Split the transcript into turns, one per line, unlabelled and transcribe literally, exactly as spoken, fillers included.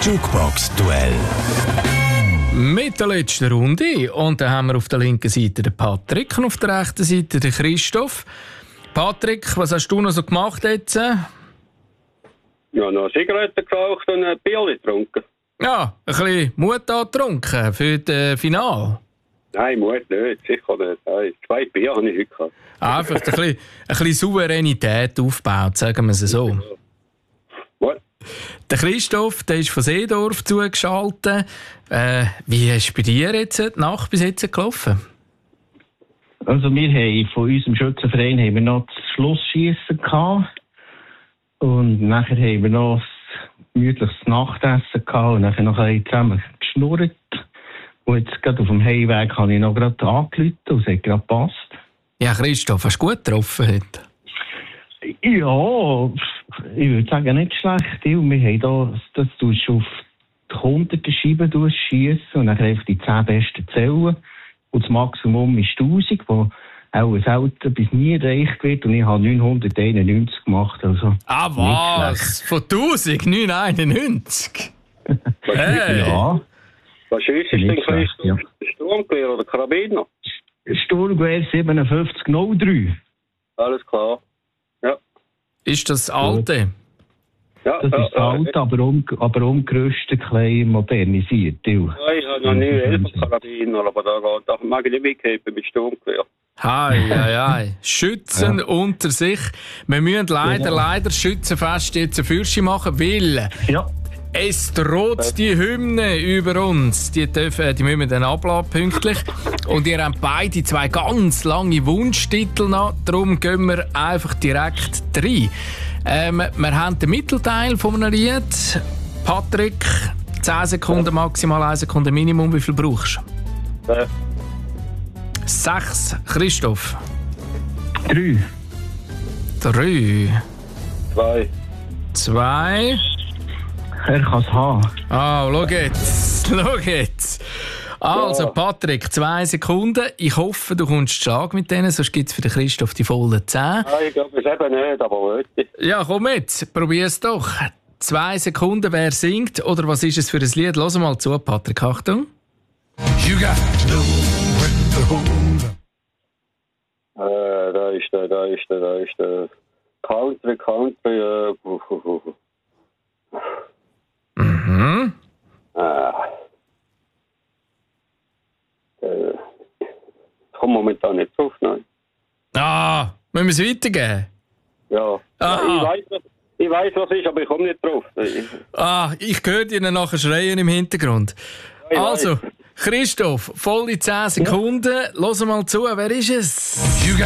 Jukebox-Duell.
Mit der letzten Runde. Und dann haben wir auf der linken Seite den Patrick und auf der rechten Seite den Christoph. Patrick, was hast du noch so gemacht jetzt?
Ja, noch eine Zigarette geraucht und ein Bier getrunken.
Ja, ein bisschen Mut angetrunken für das Finale.
Nein, Mut nicht, sicher nicht. Nein, zwei Bier habe ich heute gehabt.
Einfach ein bisschen, ein bisschen Souveränität aufgebaut, sagen wir es so.
What?
Der Christoph, der ist von Seedorf zugeschaltet. Äh, wie ist bei dir jetzt die Nacht bis jetzt gelaufen?
Also wir haben von unserem Schützenverein haben wir noch das Schlussschiessen gehabt. Und nachher haben wir noch ein gemütliches Nachtessen gehabt und nachher noch ein bisschen zusammen geschnurrt. Und jetzt gerade auf dem Heimweg habe ich noch gerade angerufen und es hat gerade gepasst.
Ja, Christoph, hast du gut getroffen heute?
Ja, ich würde sagen, nicht schlecht. Wir haben da, das tust du auf die hunderten Scheiben schiessen und dann einfach die zehn besten zählen. Und das Maximum ist tausend, wo auch selten bis nie erreicht wird. Und ich habe neunhunderteinundneunzig gemacht. Also
ah, was? Von tausend neunhunderteinundneunzig? Hey.
Ja.
Was schießt du denn, Christoph? Ja. Sturmgewehr oder Karabiner?
Sturmgewehr siebenundfünfzig null drei.
Alles klar. Ja.
Ist das alte?
Ja,
das
ja,
ist das alte, ja. aber, um, aber umgerüstet, klein modernisiert. Ja,
ich habe noch nie elf Karabiner, aber da, da mag ich nicht mitgeben mit Sturmgewehr.
Hei, hei, hei. Schützen ja. unter sich. Wir müssen leider, ja. leider Schützenfest jetzt eine Fürsche machen, weil
ja.
es droht die Hymne über uns. Die, dürfen, die müssen wir dann abladen, pünktlich. Und ihr habt beide zwei ganz lange Wunschtitel noch. Darum gehen wir einfach direkt rein. Ähm, wir haben den Mittelteil von einem Lied. Patrick, zehn Sekunden maximal, eine Sekunde Minimum. Wie viel brauchst
du? Ja.
Sechs. Christoph?
Drei.
Drei.
Zwei.
Zwei.
Er kann es haben.
Ah, schau jetzt. Schau jetzt. Also, ja. Patrick, zwei Sekunden. Ich hoffe, du kommst Schlag mit denen, sonst gibt es für den Christoph die vollen zehn.
Nein, ich glaube es eben nicht, aber wirklich.
Ja, komm mit. Probier's doch. Zwei Sekunden, wer singt oder was ist es für ein Lied? Lass mal zu, Patrick. Achtung.
You got to know when to hold up.
Äh, da ist der, da ist der, da ist der. Country, Country, äh. Uh, uh, uh.
Mhm.
Ah. Äh. Ich komme momentan nicht drauf, nein.
Ah, müssen wir es weitergeben?
Ja.
Ah.
Ich weiß, was, ich weiß, was ist, aber ich komme nicht drauf.
Ah, ich höre dir nachher schreien im Hintergrund.
Ja,
also, Christoph, volle zehn Sekunden. Ja. Hör mal zu, wer ist es?